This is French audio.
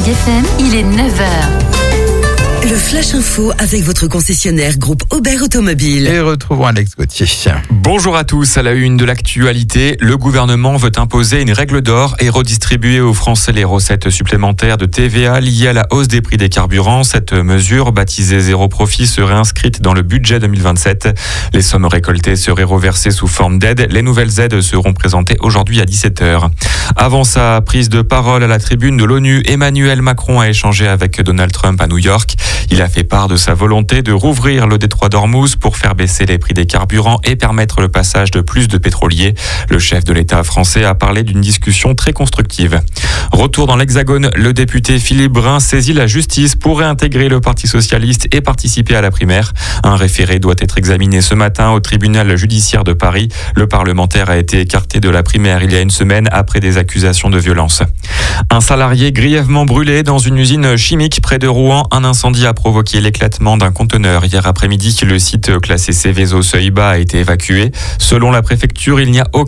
FM, il est 9h. Le Flash Info avec votre concessionnaire groupe Aubert Automobile. Et retrouvons Alex Gauthier. Bonjour à tous, à la une de l'actualité, le gouvernement veut imposer une règle d'or et redistribuer aux Français les recettes supplémentaires de TVA liées à la hausse des prix des carburants. Cette mesure, baptisée zéro profit, serait inscrite dans le budget 2027. Les sommes récoltées seraient reversées sous forme d'aide. Les nouvelles aides seront présentées aujourd'hui à 17h. Avant sa prise de parole à la tribune de l'ONU, Emmanuel Macron a échangé avec Donald Trump à New York. Il a fait part de sa volonté de rouvrir le détroit d'Ormuz pour faire baisser les prix des carburants et permettre le passage de plus de pétroliers. Le chef de l'État français a parlé d'une discussion très constructive. Retour dans l'Hexagone, le député Philippe Brun saisit la justice pour réintégrer le Parti socialiste et participer à la primaire. Un référé doit être examiné ce matin au tribunal judiciaire de Paris. Le parlementaire a été écarté de la primaire il y a une semaine après des accusations de violence. Un salarié grièvement brûlé dans une usine chimique près de Rouen. Un incendie a provoqué l'éclatement d'un conteneur. Hier après-midi, le site classé Céveso Seuil Bas a été évacué. Selon la préfecture, il n'y a aucun